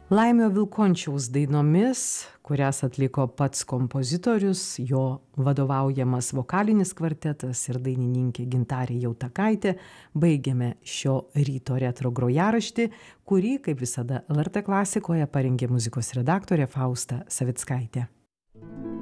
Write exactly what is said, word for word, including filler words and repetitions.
Laimio Vilkončiaus dainomis, kurias atliko pats kompozitorius, jo vadovaujamas vokalinis kvartetas ir dainininkė Gintarė Jautakaitė, baigiame šio ryto retro grojaraštį, kurį, kaip visada, L R T klasikoje parengė muzikos redaktorė Fausta Savickaitė.